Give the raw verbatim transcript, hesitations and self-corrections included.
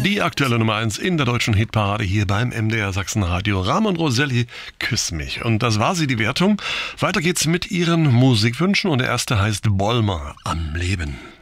Die aktuelle Nummer eins in der deutschen Hitparade hier beim M D R Sachsenradio. Ramon Roselli, Küss mich. Und das war sie, die Wertung. Weiter geht's mit ihren Musikwünschen und der erste heißt Bollmer, am Leben.